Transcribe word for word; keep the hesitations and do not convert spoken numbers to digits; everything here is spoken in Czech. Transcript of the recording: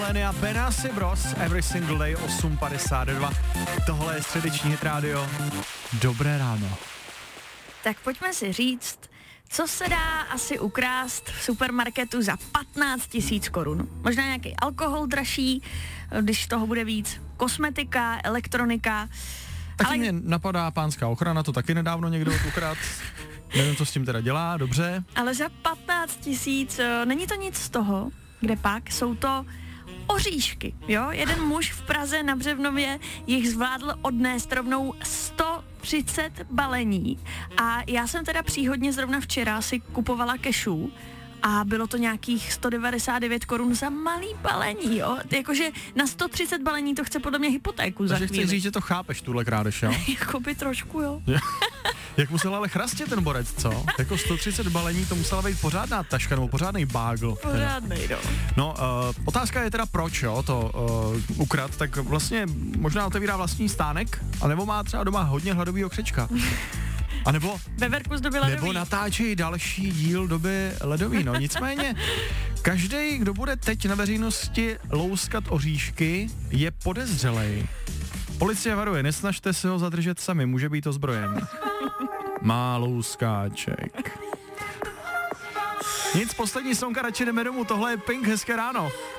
milénia Benassi Bros. Every Single Day osm padesát dva. Tohle je středeční hit rádio. Dobré ráno. Tak pojďme si říct, co se dá asi ukrást v supermarketu za patnáct tisíc korun. Možná nějaký alkohol dražší, když toho bude víc, kosmetika, elektronika. Taky ale... mě napadá pánská ochrana, to taky nedávno někdo ukradl. Nevím, co s tím teda dělá, dobře. Ale za patnáct tisíc, není to nic z toho, kde pak jsou to oříšky, jo? Jeden muž v Praze na Břevnově jich zvládl odnést rovnou sto třicet balení a já jsem teda příhodně zrovna včera si kupovala kešu a bylo to nějakých sto devadesát devět korun za malý balení, jo? Jakože na sto třicet balení to chce podle mě hypotéku za Takže chvíli. chci říct, že to chápeš, tuhle krádež, jo? Jakoby trošku, jo. Jak musel ale chrastit ten borec, co? Jako sto třicet balení, to musela být pořádná taška nebo pořádný bágl. Pořádnej, no. No, uh, otázka je teda proč, jo, to uh, ukrad, tak vlastně možná otevírá vlastní stánek, anebo má třeba doma hodně hladovýho křečka. A nebo, Veverku z doby ledový. nebo natáčí další díl doby ledový, no nicméně, každý, kdo bude teď na veřejnosti louskat oříšky, je podezřelej. Policie varuje, nesnažte se ho zadržet sami, může být ozbrojen. Má louskáček. Nic, poslední sonka, radši jdeme domů, tohle je Pink, hezké ráno.